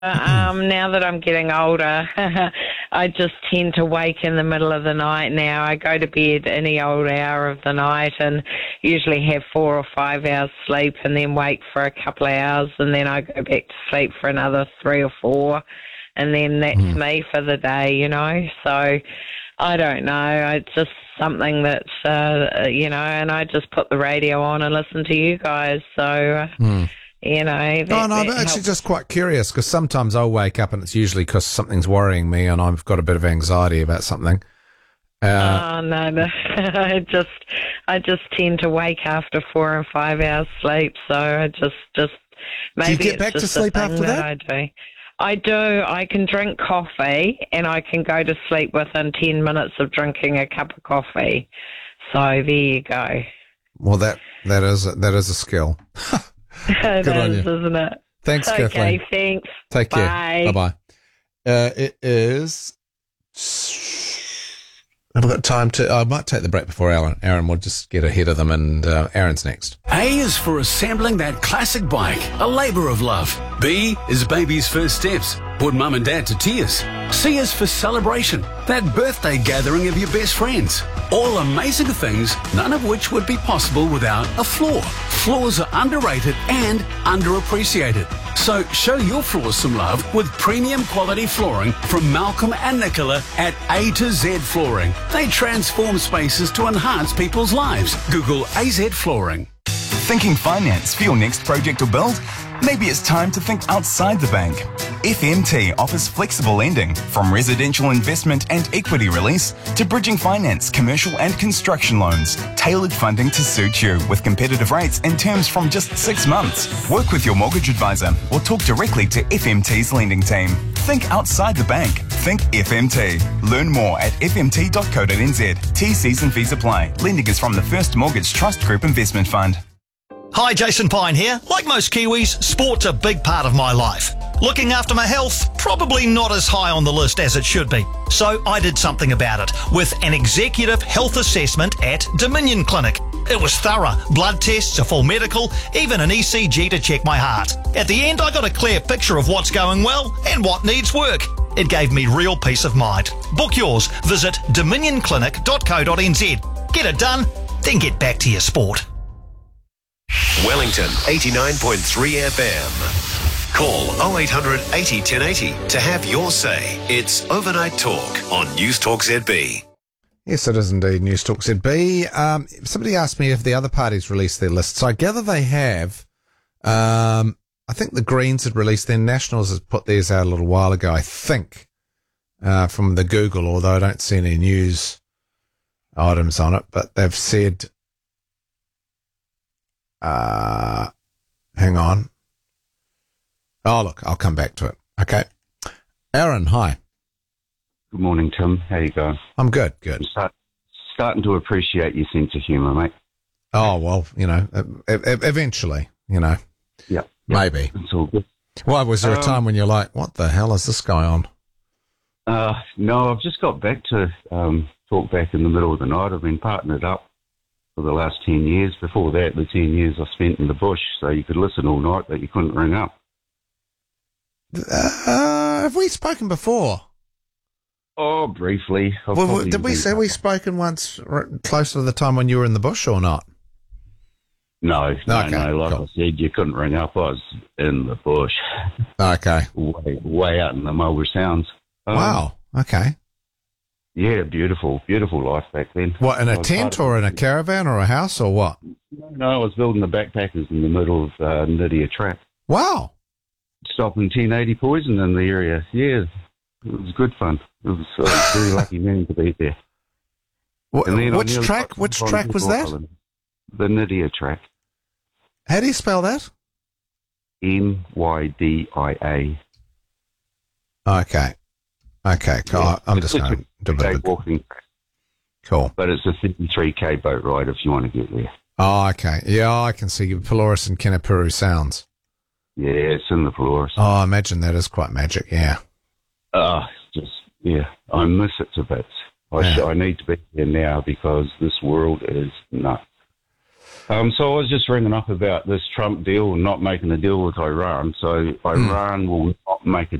Now that I'm getting older, I just tend to wake in the middle of the night now. I go to bed any old hour of the night and usually have 4 or 5 hours sleep and then wake for a couple of hours and then I go back to sleep for another 3 or 4 and then that's me for the day. So I don't know. It's just something that's, and I just put the radio on and listen to you guys. So... I'm actually just quite curious because sometimes I'll wake up and it's usually because something's worrying me and I've got a bit of anxiety about something. No. I just tend to wake after 4 and 5 hours sleep. So I just maybe do you get back to sleep after that? I do. I can drink coffee and I can go to sleep within 10 minutes of drinking a cup of coffee. So there you go. Well, that is a skill. It Good on is, you. isn't it? Thanks, okay, Kathleen. Okay, thanks. Take care. Bye. Bye-bye. It is... Have I got time to... I might take the break before Aaron. Aaron will just get ahead of them and Aaron's next. A is for assembling that classic bike, a labour of love. B is baby's first steps, put mum and dad to tears. C is for celebration, that birthday gathering of your best friends. All amazing things, none of which would be possible without a floor. Floors are underrated and underappreciated. So show your floors some love with premium quality flooring from Malcolm and Nicola at A to Z Flooring. They transform spaces to enhance people's lives. Google AZ Flooring. Thinking finance for your next project or build? Maybe it's time to think outside the bank. FMT offers flexible lending, from residential investment and equity release to bridging finance, commercial and construction loans. Tailored funding to suit you with competitive rates and terms from just 6 months. Work with your mortgage advisor or talk directly to FMT's lending team. Think outside the bank. Think FMT. Learn more at fmt.co.nz. T's and fees apply. Lending is from the First Mortgage Trust Group Investment Fund. Hi, Jason Pine here. Like most Kiwis, sport's a big part of my life. Looking after my health, probably not as high on the list as it should be. So I did something about it with an executive health assessment at Dominion Clinic. It was thorough. Blood tests, a full medical, even an ECG to check my heart. At the end, I got a clear picture of what's going well and what needs work. It gave me real peace of mind. Book yours. Visit dominionclinic.co.nz. Get it done, then get back to your sport. Wellington 89.3 FM. Call 0800 80 1080 to have your say. It's Overnight Talk on News Talk ZB. Yes, it is indeed News Talk ZB. Somebody asked me if the other parties released their lists. I gather they have. I think the Greens had released their. Nationals has put theirs out a little while ago, I think, from the Google, although I don't see any news items on it. But they've said... hang on. Oh, look, I'll come back to it. Okay. Aaron, hi. Good morning, Tim. How you going? I'm good. I'm starting to appreciate your sense of humour, mate. Oh, well, eventually, Yeah. Maybe. It's all good. Why, was there a time when you're like, what the hell is this guy on? No, I've just got back to talk back in the middle of the night. I've been partnered up for the last 10 years. Before that, the 10 years I spent in the bush, so you could listen all night, but you couldn't ring up. Have we spoken before? Oh, briefly. Did we say we spoken once close to the time when you were in the bush or not? No. Okay, Like cool. I said, you couldn't ring up. I was in the bush. Okay. Way out in the Mulber Sounds. Wow. Okay. Yeah, beautiful life back then. What, in a tent or in a caravan or a house or what? No, I was building the backpackers in the middle of Nydia Track. Wow. Stopping 1080 Poison in the area. Yeah, it was good fun. It was very lucky man to be there. Which track was that? The Nydia Track. How do you spell that? Nydia. Okay. Cool. I'm just going to do a bit of walking track. Cool. But it's a 53k boat ride if you want to get there. Oh, okay. Yeah, I can see Pelorus and Kinapuru Sounds. Yeah, it's in the Pelorus. Oh, I imagine that is quite magic, yeah. I miss it a bit. I need to be here now because this world is nuts. So I was just ringing up about this Trump deal, not making a deal with Iran. So Iran will not make a